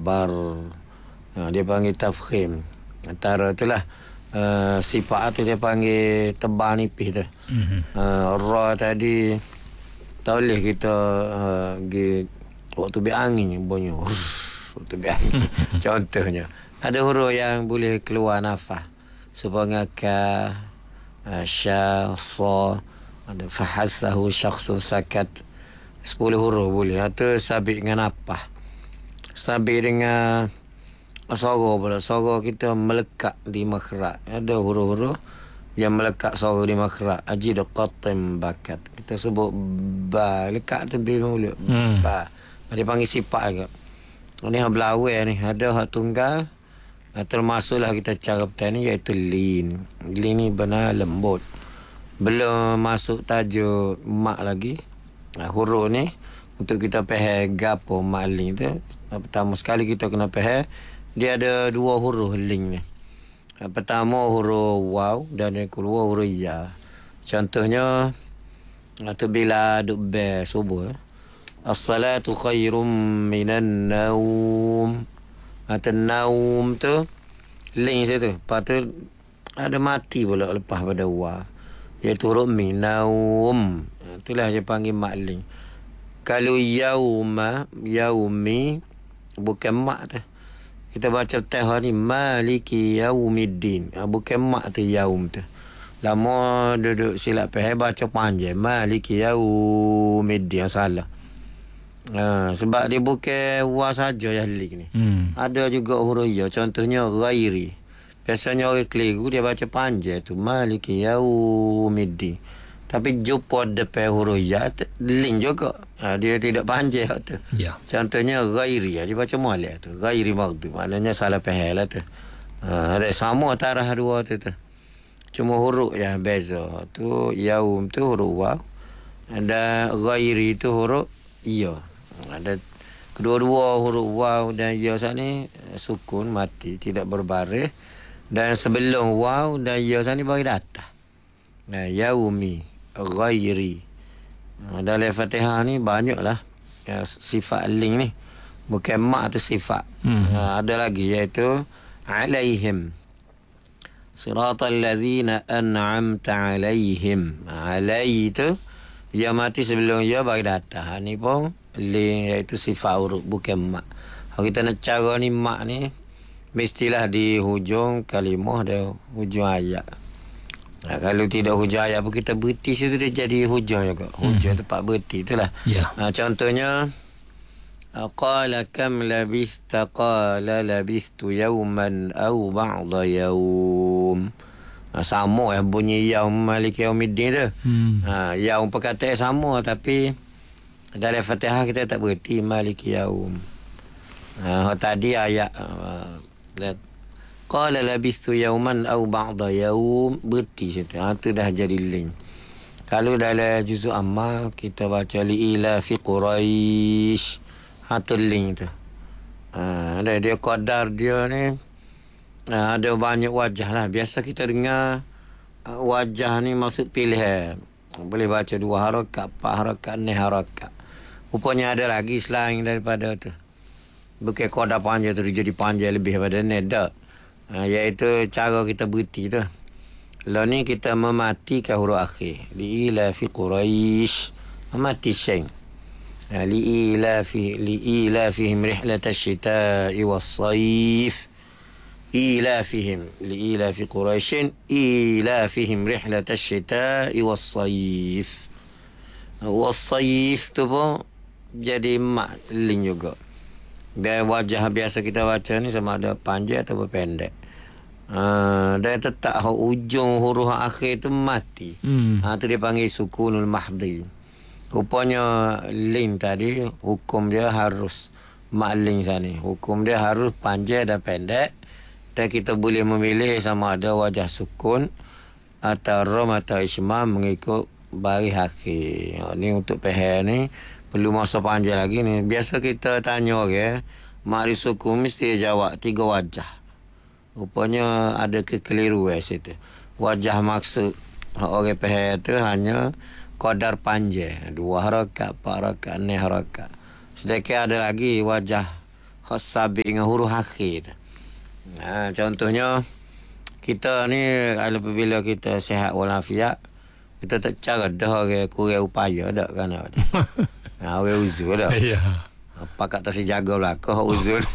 bar. Dia panggil tafkhim. Antara itulah sifat tu dia panggil tebal nipis tu. Ra tadi tak boleh kita waktu berangin bunyi. Waktu berangin. Contohnya ada huruf yang boleh keluar nafas. Supaya ka, sya, sa, ada fahathahu syakhsun sakat. 10 huruf boleh. Itu sabit dengan apa? Sabit dengan suara pula. Suara kita melekat di makhraj. Ada huruf-huruf yang melekat suara di makhraj. Ajid qatim bakat. Kita sebut ba, lekat tu bi mulut. Ba. Dia panggil sifat juga. Ini hak belawai ni. Ada hak tunggal. Termasuklah kita cara petani iaitu lin. Lin ni benar lembut. Belum masuk tajuk mak lagi. Huruf ni untuk kita faham gapo mak lin tu. Pertama sekali kita kena faham dia ada 2 huruf lin ni. Pertama huruf waw dan yang kedua huruf ya. Contohnya tu bila duk be subuh. As-salatu khairum minan naum. Atau naum tu lin situ. Lepas tu ada mati pula lepas pada wa. Iaitu huruf min naum. Itulah dia panggil mak lin. Kalau yauma, yaumi bukan mak tu. Kita baca teh ni maliki yaumiddin. Bukan mak tu yaum tu. Lama duduk silap faham baca panjang maliki yaumiddin, salah. Sebab dia bukan wa saja yang lin ni. Ada juga huruf ya. Contohnya ghairi. Biasanya orang keliru dia baca panjang tu maliki yaumiddin. Tapi jumpa depan huruf ya lin juga. Dia tidak panjang tu. Ya. Contohnya ghairi, dia baca molek tu. Ghairi maghdub. Maknanya salah faham lah tu. Ada sama tarah dua tu. Cuma huruf yang beza. Tu yaum tu huruf waw. Dan ghairi tu huruf ya. Ada kedua-dua huruf waw dan ya saat ni sukun mati, tidak berbaris. Dan sebelum waw dan ya saat ni bagi datang. Yaumi ghairi. Dalam Fatihah ni banyaklah sifat lin ni. Bukan mak tu sifat. Ada lagi iaitu alaihim. Siratal ladzina an'amta alaihim. Alai tu ya mati sebelum ya bagi datang. Ni pun lin iaitu sifat huruf bukan mak. Kalau kita nak cara ni mak ni mestilah di hujung kalimah dan hujung ayat. Kalau tidak hujung ayat pun kita berhenti situ dia jadi hujung juga. Hujung tempat berhenti itulah. Contohnya qala kam labista qala labistu yawman aw ba'da yawm. Sama bunyi yaum maliki yaumiddin tu. Yaum perkataan sama tapi dalam Fatihah kita tak berhenti maliki yaum. Tadi ayat qala labistu yawman aw ba'da yawm berhenti situ. Itu dah jadi lin. Kalau dalam juzuk amma kita baca li ila fi quraish. Itu lin tu. Dia qadar dia ni ada banyak wajah lah. Biasa kita dengar wajah ni maksud pilihan. Boleh baca 2 harakat, 4 harakat, 6 harakat. Rupanya ada lagi selain daripada tu. Bukan qadar panjang tu jadi panjang lebih daripada ni. Tak. Iaitu cara kita berhenti tu. Lalu ni kita mematikan huruf akhir. Li'ila fi quraish. Memati sying. Li'ila fihim rihlata syita'i was-sayif. Ila fihim. Li'ila fi quraishin. Ila fihim rihlata syita'i was-sayif. Was-sayif tu pun jadi mak lin juga. Dan wajah biasa kita baca ni sama ada panjang atau pendek. Dan tetap ujung huruf akhir tu mati. Tu dia panggil sukunul mahdi. Rupanya lin tadi hukum dia harus mak lin sana. Hukum dia harus panjang dan pendek. Dan kita boleh memilih sama ada wajah sukun atau rom atau ismam mengikut baris akhir. Ni untuk faham ni perlu masa panjang lagi ni. Biasa kita tanya orang, mari sukun mesti jawab 3 wajah. Rupanya ada kekeliruan situ. Wajah maksud orang faham tu hanya qadar panjang. 2 harakat, 4 harakat, 6 harakat. Sedangkan ada lagi wajah hak sabit dengan huruf akhir tu. Contohnya kita ni apabila kita sihat walafiat, kita tak cara dah orang kurang upaya dak kan. Orang uzur dak. Ya. Apa kat tak jaga belaka hak uzur.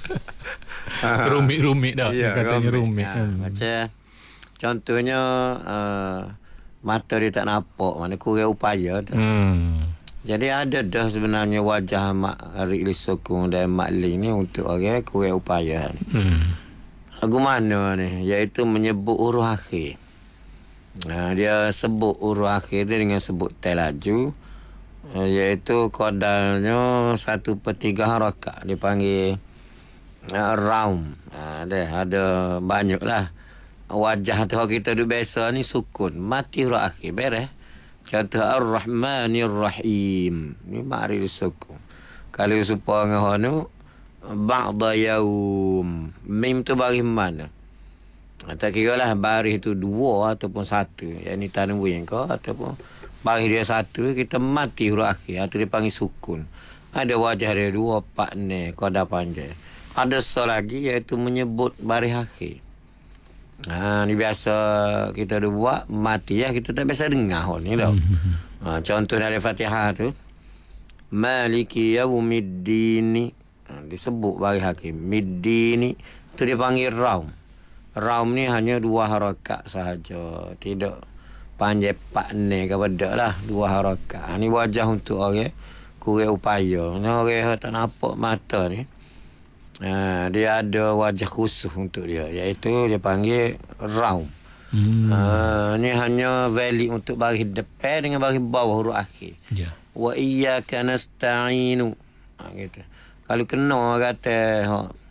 Rumit-rumit dah. Ya, Katanya rumit. Macam contohnya mata dia tak nampak, mana kurang upaya tu. Jadi ada dah sebenarnya wajah Mak Rikli Sokong dan Mak Ling ni untuk orang kurang upaya. Lagu mana ni? Iaitu menyebut huruf akhir. Dia sebut huruf akhir dia dengan sebut tel laju. Iaitu kodarnya 1/3 harakat. Dia panggil round. Ada banyak lah. Wajah tu kita duduk biasa ni sukun. Mati huruf akhir. Beres. Contoh Ar-Rahmanir Rahim. Ni Mak Rikli Sokong. Kalau supaya dengan tu ba'da yaum. Mim tu baris mana? Tak kira lah baris tu 2 ataupun 1. Yang ni tanwin ke ataupun baris dia 1, kita mati huruf akhir. Itu dia panggil sukun. Ada wajah dia 2 partner qada panjang. Ada so lagi iaitu menyebut baris akhir. Ni biasa kita dah buat mati ya, kita tak biasa dengar ni tau. Contoh dari Fatihah tu Maliki Yaumiddin. Disebut bagi hakim Middini tu dia panggil raum. Raum ni hanya 2 harakat sahaja, tidak panjang partner ke benda lah, 2 harakat. Ni wajah untuk orang kurang upaya. Ni orang tak nampak mata ni, dia ada wajah khusus untuk dia, iaitu dia panggil raum. Ni hanya valid untuk baris depan dengan baris bawah huruf akhir. Wa iyyaka nasta'inu. Gitu. Kalau kena kata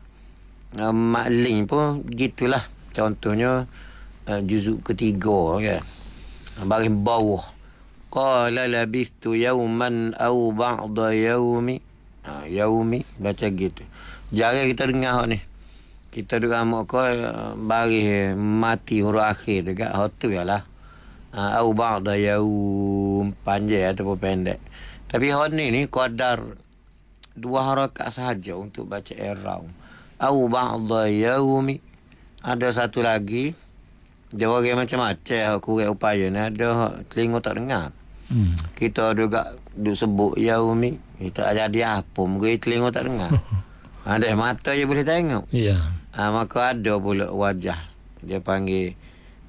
Mak Ling pun gitulah. Contohnya juzuk ketiga kan. Baris bawah. Qala labistu yawman aw ba'da yawmi. Yawmi baca gitu. Jarang kita dengar ni. Kita dengar mak baris mati huruf akhir dekat hotu ialah aw ba'da yawm, panjang ataupun pendek. Tapi hot ni qadar 2 harakat sahaja untuk baca i'rab. Au ba'da yaumi. Ada satu lagi dia orang macam-macam kurang upaya ni, ada telinga tak dengar. Kita juga duk sebut yaumi, kita jadi apa mungkin telinga tak dengar. Ada mata je boleh tengok. Maka ada pula wajah dia panggil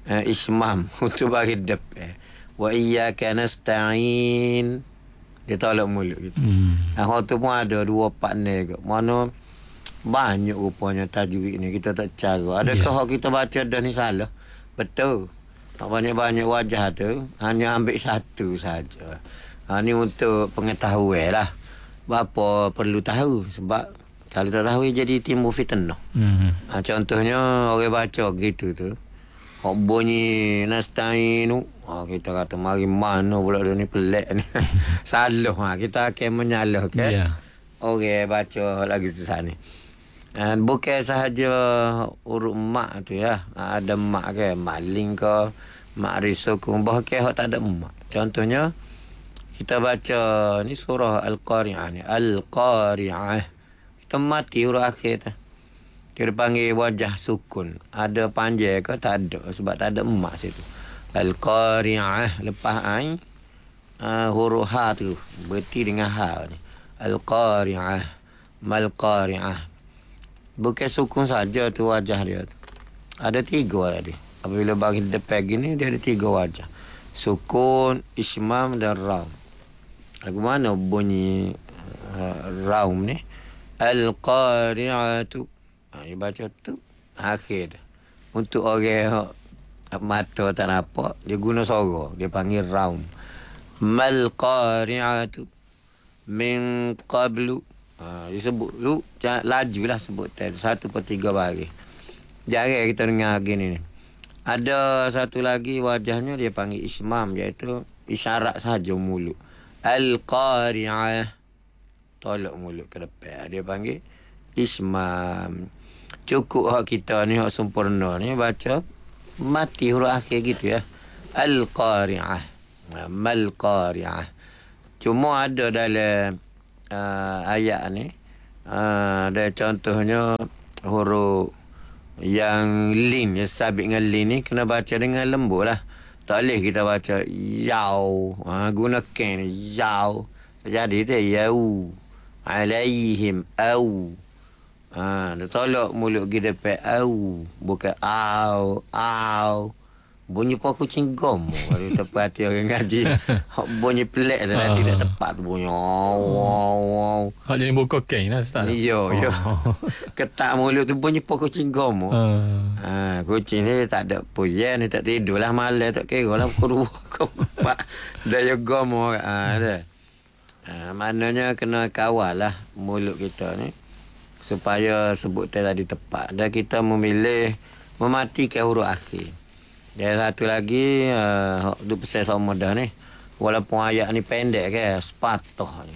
ismam untuk bagi depan. Wa iyyaka nasta'in. Dia tolak mulut gitu. Hal tu pun ada 2 partner ke. Mana banyak rupanya tajwid ni kita tak cara. Adakah hak kita baca dah ni salah? Betul. Tak banyak-banyak wajah tu hanya ambil satu saja. Ni untuk pengetahuan lah. Apa perlu tahu, sebab kalau tak tahu jadi timbul fitnah. Contohnya orang baca gitu tu. Hak bunyi nasta'inu. Kita kata mari mana pula dia ni pelik ni. Salah. Kita akan menyalahkan orang baca lagi tu sana. Bukan sahaja huruf mak tu ya. Ada mak ke, Mak Ling ke, Mak Rikli Sokong. Bahkan hak tak ada mak. Contohnya kita baca ni surah Al-Qari'ah ni. Al-Qari'ah. Kita mati huruf akhir tu. Dia panggil wajah sukun. Ada panjang ke? Tak ada. Sebab tak ada emak situ. Al-Qari'ah. Lepas ain, huruf ha tu berti dengan ha ni. Al-Qari'ah. Mal-Qari'ah. Bukan sukun saja tu wajah dia tu. Ada 3 tadi. Apabila bagi depan gini, dia ada 3 wajah. Sukun, ismam dan raum. Lagu mana bunyi raum ni? Al-Qari'atu. Dia baca tu akhir tu. Untuk orang mata tak nampak, dia guna suara, dia panggil raum. Mal qari'atu min qablu. Dia sebut lu, lajulah sebut 1/3 baris. Jarang kita dengar gini ni. Ada satu lagi wajahnya dia panggil ismam, iaitu isyarat sahaja mulut. Al-Qari'ah. Tolak mulut ke depan. Dia panggil ismam. Cukup hak kita ni, hak sempurna ni baca mati huruf akhir gitu ya. Al-Qari'ah. Mal-Qari'ah. Cuma ada dalam ayat ni Ada contohnya huruf yang lin, yang sabit dengan lin ni kena baca dengan lembut lah. Tak boleh kita baca yau. Guna ken yau. Jadi tu yau. Alaihim au. Dia tolak mulut pergi depan au. Bukan au. Bunyi pun kucing gom. Kalau tepat hati orang ngaji. Bunyi pelik tu nanti tak tepat. Bunyi au. Jadi buka kain lah Ustaz. Yo. Ketak mulut tu bunyi pun kucing gom. Kucing ni tak ada pujian, ni tak tidur lah malam, tak kira lah pukul 2 dah ya gom. Maknanya kena kawal lah mulut kita ni supaya sebut tadi tepat. Dan kita memilih mematikan huruf akhir. Dan satu lagi duk pesan sama dah ni. Walaupun ayat ni pendek kan, sepatah ni.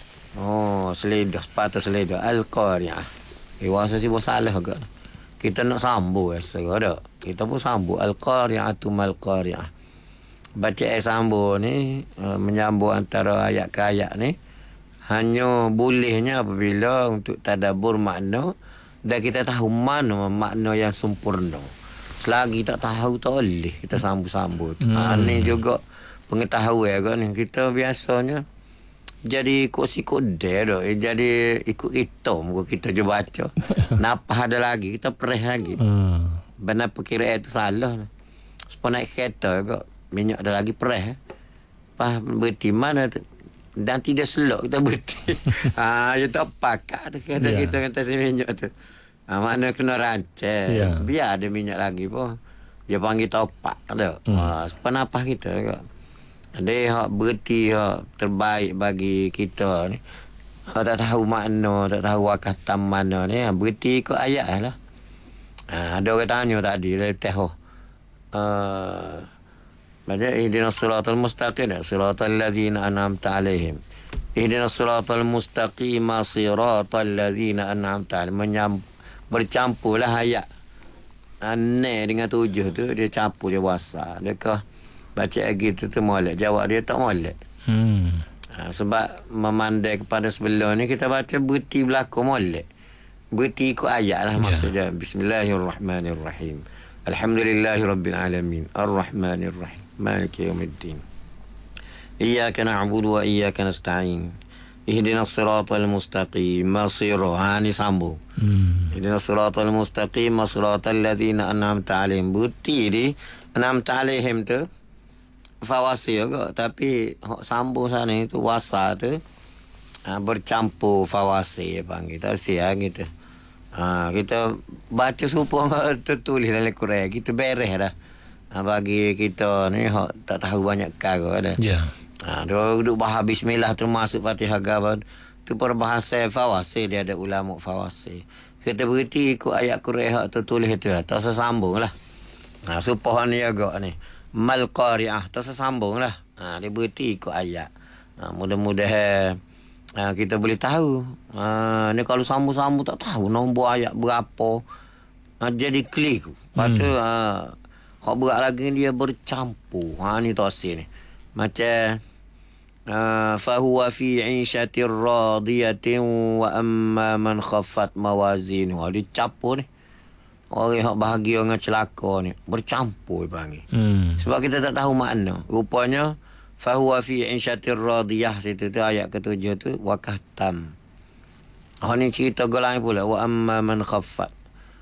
Sepatah seledah Al-Qari'ah. Rasa si salah agak. Kita nak sambung ada. Kita pun sambung Al-Qari'atu mal-Qari'ah. Baca sambung ni menyambung antara ayat ke ayat ni hanya bolehnya apabila untuk tadabbur makna dan kita tahu mana makna yang sempurna. Selagi tak tahu tak boleh kita sambung-sambung. Ni juga pengetahuan kan ni. Kita biasanya jadi ikut sikut dia dah. Jadi ikut kita. Muka kita je baca. Napa ada lagi. Kita perih lagi. Benar perkiraan itu salah. Sebab naik kereta juga. Minyak ada lagi perih. Pas berhenti mana tu. Dan tidak selok kita berhenti. Dia tak pakat tu. Kata kita kata si minyak tu. Mana kena rancang. Biar ada minyak lagi pun. Dia panggil topak tu. Sebab apa kita juga. Dia berhenti terbaik bagi kita ni. Tak tahu makna, tak tahu wakatan mana ni. Berhenti ikut ayat lah. Ada orang tanya tadi dari tahu. Macam ihdinas siratal mustaqim, siratal ladzina an'amta alaihim. Ihdinas siratal mustaqim, siratal ladzina an'amta alaihim. Bercampurlah ayat. 6 dengan 7 tu dia campur dia wasa. Dia kah baca gitu tu molek, jawab dia tak molek. Sebab memandai kepada sebelum ni kita baca berhenti berlaku molek. Berhenti ikut ayat lah maksudnya. Bismillahirrahmanirrahim. Alhamdulillahirabbil alamin. Arrahmanirrahim. Maliki yaumiddin. Iyyaka na'budu wa iyyaka nasta'in. Ihdinas siratal mustaqim. Ni sambung. Ihdinas siratal mustaqim, siratal ladzina an'amta alaihim. Berhenti di an'amta alaihim tu fawasi juga, tapi sambung sana itu wasa tu bercampur fawasi panggil tak sia gitu. Kita baca supaya tertulis dalam Quran kita beres dah. Bagi kita ni tak tahu banyak perkara dah. Duduk bahas bismillah termasuk Fatihah gaban tu perbahasa fawasi, dia ada ulama fawasi. Kita berhenti ikut ayat Quran tertulis itu lah, tak sambung lah. Supaya ni agak ni mal-Qari'ah tak sambung lah. Dia berhenti ikut ayat. Mudah-mudahan kita boleh tahu. Ni kalau sambung-sambung tak tahu nombor ayat berapa. Jadi klik. Lepas tu hak berat lagi dia bercampur. Ni tafsir ni. Macam fahuwa fi 'ishatir radiyatin wa amma man khaffat mawazinuhu. Dia campur ni. Orang yang bahagia dengan celaka ni bercampur panggil. Sebab kita tak tahu makna. Rupanya fahuwa fi 'ishatir radiyah, situ tu ayat ke-7 tu waqatam. Ni cerita golai pula wa amma man khaffat.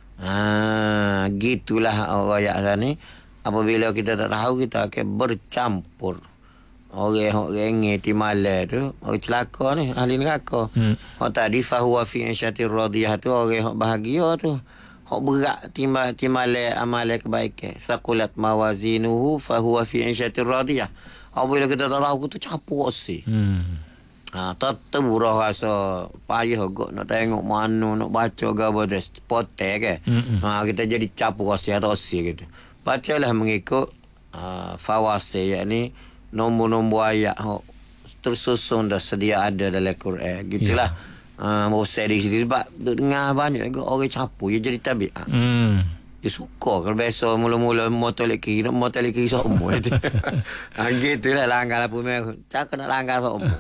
Gitulah ayat ni. Apabila kita tak tahu kita akan bercampur. Orang timale tu, orang celaka ni, ahli neraka. Tadi fahuwa fi 'ishatir radiyah tu orang yang bahagia tu. Hak berat timale amal kebaikan. Saqulat mawazinuhu fahuwa fi 'ishatir radiyah. Apabila kita tak tahu kita capur si. Tak murah rasa payah gak nak tengok mana nak baca gapo des potek ke. Kita jadi capur si atau si gitu. Bacalah mengikut fawasi, yakni nombor-nombor ayat tersusun dah sedia ada dalam Quran. Gitulah. Mau seri sebab dengar banyak juga orang capur dia jadi tabiat. Dia suka kalau biasa mula-mula motor leki semua itu. Gitulah langgar apa memang cakap nak langgar semua.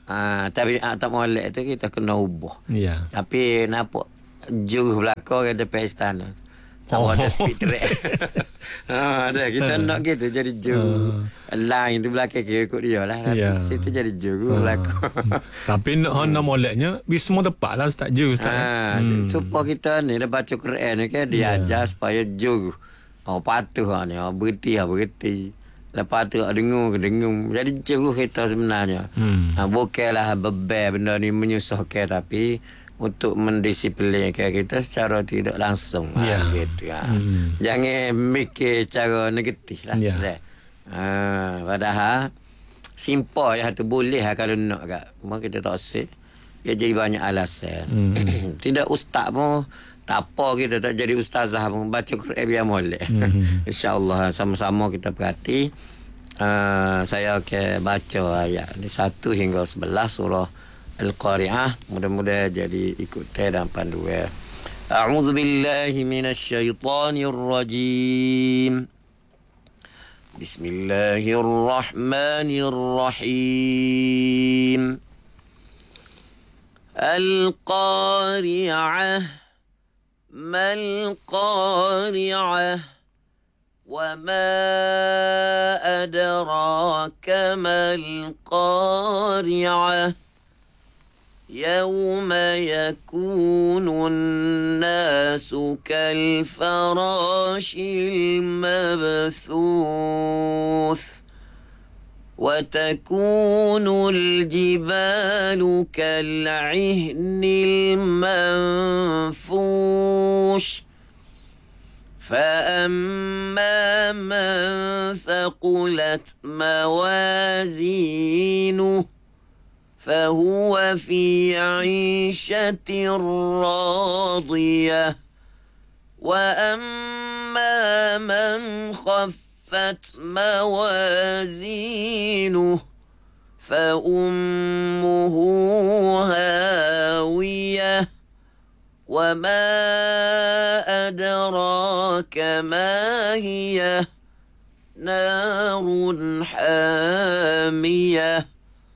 Tapi tak molek tu kita kena ubah. Ya. Tapi nampak juru belakang ada pesta. Ada speed track. Ada kita nak gitu jadi juru. Line tu belakang kira ikut dia lah. Ya. Situ jadi juru belakang. Tapi nak moleknya semua tepat lah Ustaz je Ustaz. Supaya kita ni dah baca Quran ni kan dia ajar supaya juru. Patuh ni. Berhenti. Lepas tu dengung. Jadi juru kita sebenarnya. Bukanlah beban benda ni menyusahkan, tapi untuk mendisiplinkan kita secara tidak langsung. Gitu. Jangan mikir cara negatif lah. Padahal simple tu boleh kalau nak kat. Cuma kita tak asyik. Dia jadi banyak alasan. Tidak ustaz pun tak apa, kita tak jadi ustazah pun baca Quran biar molek. InsyaAllah sama-sama kita perhati. Saya akan baca ayat ni 1 hingga 11 surah Al-Qari'ah. Mudah-mudahan jadi ikutan dan panduan. A'udzu billahi minasyaitonir rajim. Bismillahirrahmanirrahim. Al-Qari'ah mal Qari'ah wa ma adraka mal Qari'ah. يوم يكون الناس كالفراش المبثوث وتكون الجبال كالعهن المنفوش فأما من ثقلت موازينه فهو في عيشة راضية وأما من خفت موازينه فأمه هاوية وما أدراك ما هي نار حامية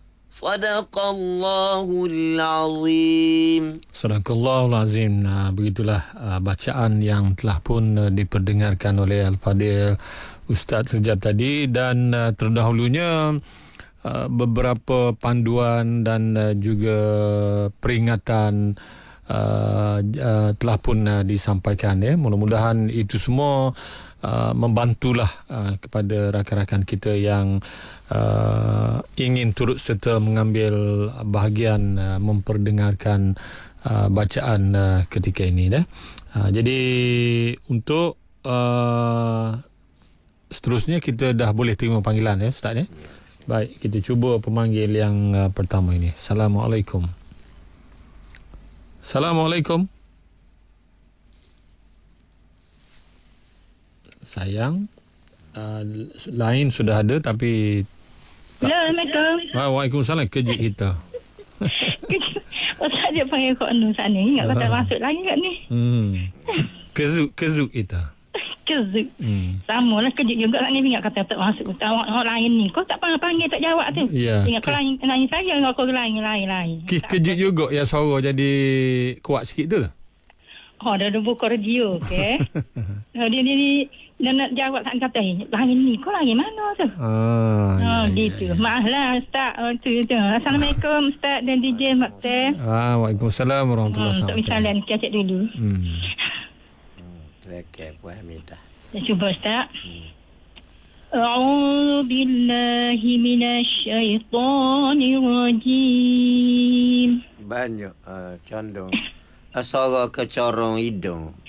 Sadaqallahul Azim. Sadaqallahul Azim. Begitulah bacaan yang telah pun diperdengarkan oleh Al-Fadil Ustaz sejak tadi, dan terdahulunya beberapa panduan dan juga peringatan telah pun disampaikan. Mudah-mudahan itu semua membantulah kepada rakan-rakan kita yang ingin turut serta mengambil bahagian memperdengarkan bacaan ketika ini. Jadi untuk seterusnya kita dah boleh terima panggilan Ustaz. Baik, kita cuba pemanggil yang pertama ini. Assalamualaikum. Assalamualaikum. Sayang, lain sudah ada tapi Assalamualaikum. Waalaikumsalam. Kejut kita. Ustaz dia panggil kau nu sana. Ingat kau tak masuk lagi kat ni. Kezuk kita. Kezuk. Sama lah kejut juga kat ni. Ingat kata tak masuk. Orang lain ni. Kau tak panggil tak jawab tu. Ya. Ingat kau lain saya. Kau lain. Kejut juga ya, suara jadi kuat sikit tu. Dah buka radio. Okay. Dia nak jawab tak kata lain ni. Kau lain mana tu? Gitu. Maaflah Ustaz. Assalamualaikum Ustaz dan DJ Makte. Waalaikumsalam warahmatullahi wabarakatuh. Untuk misalan kita cek dulu. Okey, puas minta. Kita cuba Ustaz. A'udzu billahi minasyaitonir rajim. Banyak condong. Suara kecorong hidung.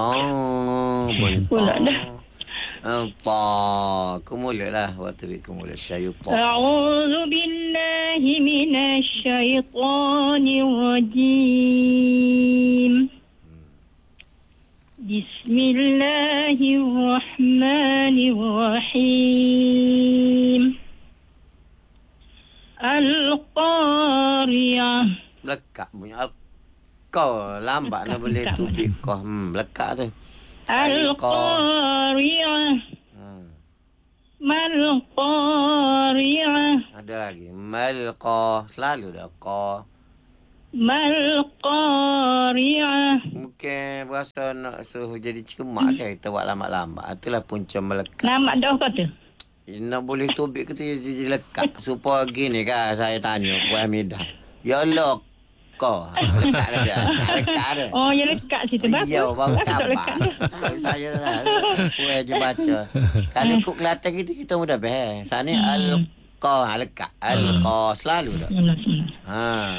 Pula dah. Kemulialah waktu kemulia syaitan. A'udzu billahi minasyaitonir rajim. Bismillahirrahmanirrahim. Al-Qari'ah. Lekat bunyi kau lambat nak boleh tubik kau. Lekat tu. Al-Qari'ah. Mal-qari'ah. Ada lagi. Malqa. Selalu dah qa. Mal-qari'ah. Mungkin berasa nak suruh jadi cemak kan kita buat lambat-lambat. Itulah punca melekat. Nama dah kata. Nak boleh tubik kita jadi lekat. Supaya gini kan saya tanya Puan Hamidah. Ya Allah kau. Lekat ke dia? Lekat dia. Oh, ya lekat situ. Ya, baru Bagus tak lekat khabar. dia. Saya lah. Puan je baca. Kalau ikut Kelantan kita mudah behang. Sana al-qa. Lekat. Al-qa. Selalu tak? Semula. Ha.